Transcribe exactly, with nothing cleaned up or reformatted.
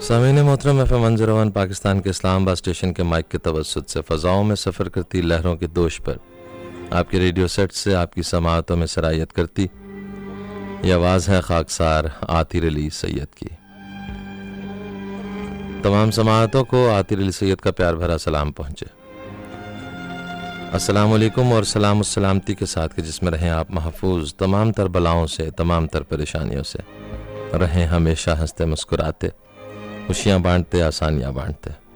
सामीन मोहतरम F M one zero one Pakistan के इस्लामाबाद स्टेशन के माइक के तवस्सुत से फ़ज़ाओं में सफ़र करती लहरों के दोष पर आपके रेडियो सेट से आपकी समाअतों में सरायत करती ये आवाज़ है खाकसार आतिर अली सैयद की। तमाम समाअतों को आतिर अली सैयद का प्यार भरा सलाम पहुँचे। अस्सलाम वालेकुम और सलाम सलामती के साथ कि जिसमें रहें आप महफूज तमाम तर बलाओं से, तमाम तर परेशानियों से, रहें हमेशा हंसते मुस्कुराते, खुशियाँ बांटते, आसानियाँ बांटते।